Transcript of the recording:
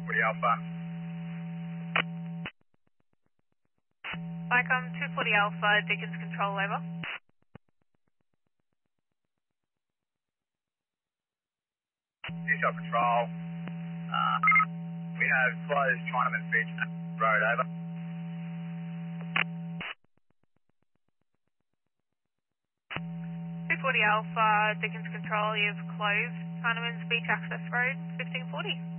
240 Alpha. Vicom 240 Alpha, Dickens Control, over. Detail Patrol. We have closed Chinaman Beach Road, over. 240 Alpha, Dickens Control, you've closed Chinaman's Beach Access Road, 1540.